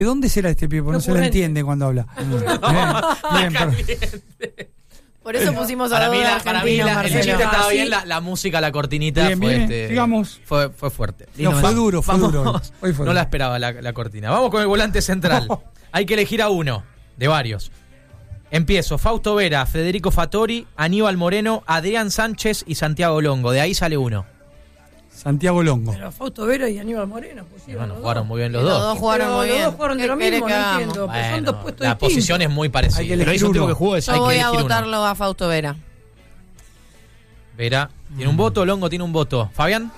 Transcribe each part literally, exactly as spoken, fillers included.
¿De dónde será este pibe? Porque no se le entiende cuando habla. Bien, bien, pero... Por eso pusimos a para dos mí, la, para mí la, el chiste estaba bien, la, la música, la cortinita bien, fue, bien, este, digamos. fue, fue fuerte. No, fue duro, fue Vamos, duro. Hoy fue no duro. la esperaba la, la cortina. Vamos con el volante central. Hay que elegir a uno, de varios. Empiezo, Fausto Vera, Federico Fattori, Aníbal Moreno, Adrián Sánchez y Santiago Longo. De ahí sale uno. Santiago Longo. Pero Fausto Vera y Aníbal Moreno pusieron. Bueno, los jugaron dos. muy bien los Los dos. dos jugaron Pero muy los bien. dos jugaron de ¿Qué lo querés mismo, que no hagamos? entiendo. Pero son Bueno, dos puestos la distintos. posición es muy Hay parecida. que Pero elegir hizo un tipo uno. que jugó ese. Yo voy a elegir uno. votarlo a Fausto Vera. Vera tiene un voto, Longo tiene un voto. ¿Fabián?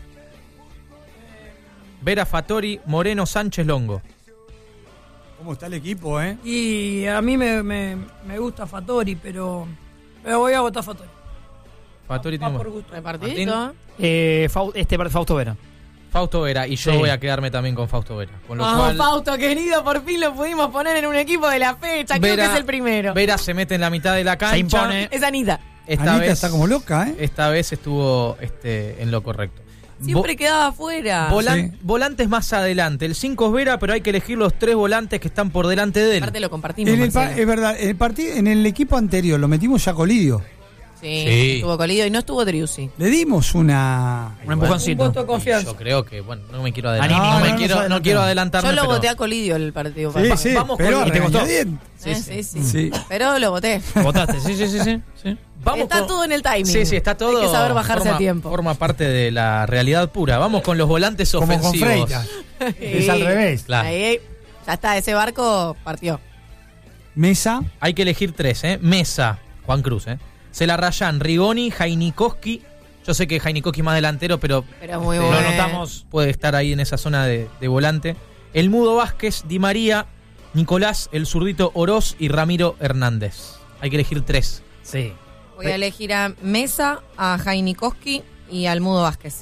Vera, Fattori, Moreno, Sánchez, Longo. ¿Cómo está el equipo, eh? Y a mí me, me, me gusta Fattori, pero, pero voy a votar Fattori. Fattori Va tiene un por voto. gusto. Repartidito. Eh, Fau- este Fausto Vera. Fausto Vera, y yo Sí. voy a quedarme también con Fausto Vera. Con lo Vamos, cual, Fausto, querido, por fin lo pudimos poner en un equipo de la fecha. Creo Vera- que es el primero. Vera se mete en la mitad de la cancha. Se impone. Es Anita. Esta Anita vez está como loca, ¿eh? Esta vez estuvo este, en lo correcto. Siempre Vo- quedaba afuera. volan- Sí. Volantes más adelante. El cinco es Vera, pero hay que elegir los tres volantes que están por delante de él. Aparte lo compartimos, En el pa- Marcelo. es verdad, en el partido, en el equipo anterior lo metimos ya Colidio. Sí, Sí. estuvo Colidio y no estuvo Driussi. Le dimos una. Un Un empujoncito. voto de confianza. Yo creo que, bueno, no me quiero adelantar. Anímico. No, me No, no quiero, nos no quiero adelantamos. adelantarme. Yo lo pero- voté a Colidio el partido. Sí, Va- sí, vamos pero con- a ¿y te costó? regañadientes. Sí, sí, sí. Sí. Pero lo voté. Votaste, sí, sí, sí, sí. sí. Vamos Está con- todo en el timing. Sí, sí, está todo. Hay que saber bajarse forma, a tiempo. Forma parte de la realidad pura. Vamos con los volantes Como con ofensivos. Freitas. Es al revés. Claro. Ahí, ya está, ese barco partió. Mesa. Hay que elegir tres, ¿eh? Mesa, Juan Cruz, ¿eh? Celarrayán, Rigoni, Jainikowski. Yo sé que Jainikowski es más delantero, pero Pero es muy este, bueno. lo notamos, puede estar ahí en esa zona de, de volante. El Mudo Vázquez, Di María, Nicolás, el zurdito Oroz y Ramiro Hernández. Hay que elegir tres. Sí. Voy a elegir a Mesa, a Jainikowski y al Mudo Vázquez.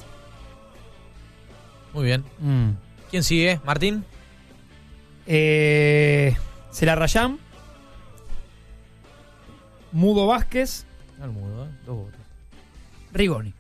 Muy bien. Mm. ¿Quién sigue? ¿Martín? Eh, Celarrayán, Mudo Vázquez, El Mudo, ¿eh? Dos votos. Rigoni.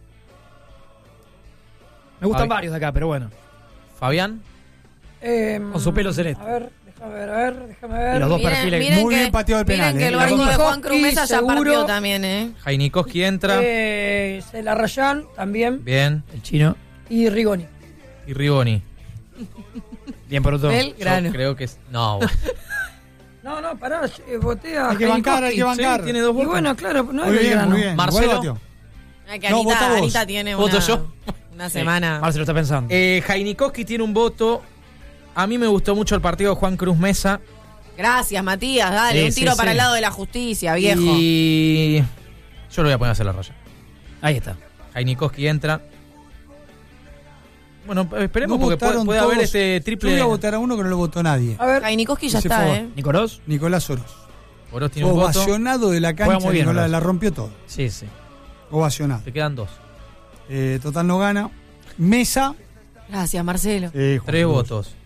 Me gustan Ay. varios de acá, pero bueno. ¿Fabián? Eh, Con su pelo celeste. A ver, déjame ver, a ver, déjame ver. Y los dos perfiles. Muy bien pateado el penal, Miren que eh. el barco de Juan Cruz Mesa ya Seguro. partió también, ¿eh? Jainikowski entra. Eh, Celarrayán también. Bien. El chino. Y Rigoni. Y Rigoni. Bien por otro. Belgrano. Yo creo que es... No, bueno. No, no, pará, eh, voté a Hay que bancar, hay que Jainikowski. bancar. Sí, tiene dos Y votos. bueno, claro, no Muy es bien, Belgrano. muy bien. Marcelo. Igual batió. Ah, que No, Anita, vota vos. Anita tiene Voto una, yo. una semana. Marcelo está pensando. Eh, Jainikowski tiene un voto. A mí me gustó mucho el partido de Juan Cruz Mesa. Gracias, Matías. Dale, Sí, un sí, tiro sí. para el lado de la justicia, viejo. Y yo lo voy a poner a hacer la raya. Ahí está. Jainikowski entra. Bueno, esperemos No porque puede, votaron puede haber todos. este Yo triple. voy a votar a uno que no lo votó nadie. A ver, Jainikowski ya Ese está, fue- ¿eh? Nicolás. Nicolás Oroz. Oroz tiene un voto. Ovacionado de la Juega cancha, muy bien, Nicolás, Oroz. la rompió todo. Sí, sí. Ovacionado. Te quedan dos. Eh, total no gana. Mesa. Gracias, Marcelo. eh, Juan Tres Cruz. votos.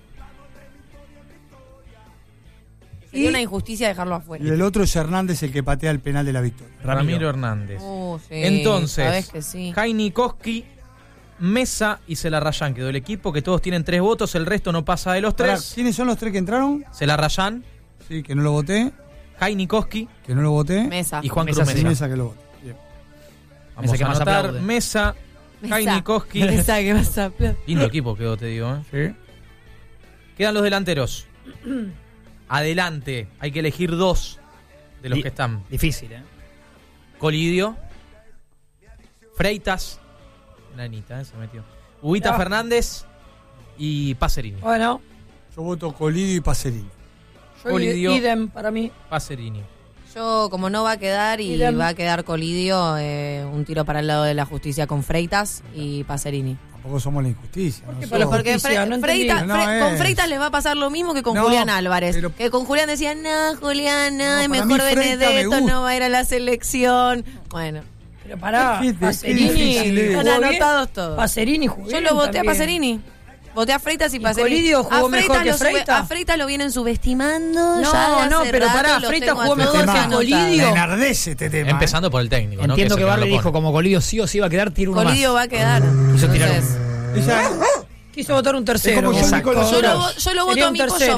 Sería una injusticia dejarlo afuera. Y el otro es Hernández, el que patea el penal de la victoria. Ramiro, Ramiro. Hernández. Uh, sí, Entonces, sabés que sí. Jainikowski, Mesa y Celarrayán quedó el equipo, que todos tienen tres votos, el resto no pasa de los Pará, tres. ¿quiénes son los tres que entraron? Celarrayán, Sí, que no lo voté. Jainikowski Que no lo voté. Mesa. y Juan Mesa Cruz sí. Mesa. Mesa que lo voté. Bien. Vamos Mesa que a más anotar aplaude. Mesa, Mesa. Jainikowski. Mesa que vas a aplaudir. Lindo equipo quedó, te digo. ¿eh? Sí. Quedan los delanteros. Adelante, hay que elegir dos de los Di- que están. Difícil, ¿eh? Colidio, Freitas, Nanita, eh, se metió. Huguita Ah. Fernández y Pacerini. bueno, Yo voto Colidio y Pacerini. yo Colidio. idem para mí. Pacerini. Yo, como no va a quedar y Idem. va a quedar Colidio, eh, un tiro para el lado de la justicia con Freitas y Pacerini. Tampoco somos la injusticia. ¿Por ¿no? qué Somos- para los Porque justicia? Fre- No entendí. Freitas- No Fre- es. con Freitas les va a pasar lo mismo que con No, Julián Álvarez. pero- Que con Julián decían, no, Julián, no, No, es para mejor mí Freitas me Benedetto, gusta. no va a ir a la selección. Bueno, Pero pará, Qué- qué Pacerini difícil es. jugó están bien. anotados todos. Pacerini jugó Yo bien lo voté a también. Pacerini. Voté a Freitas y ¿Y Pacerini. Colidio jugó A mejor que lo sube- Freitas? A Freitas lo vienen subestimando. No, ya de no, hace pero rato pará, los Freitas tengo jugó a mejor todos que anotados. Colidio. Me enardece este tema. Empezando por el técnico, ¿no? Entiendo Que que, es el Barley lo dijo, pone. como Colidio sí o sí va a quedar, tiro uno Colidio más. va a quedar. Quiso tirar Entonces, un- Ella- quiso votar un tercero. Es como yo, Exacto. Nicolás Yo lo, Solás. vo- yo lo voto Sería a un mi pollo tercero.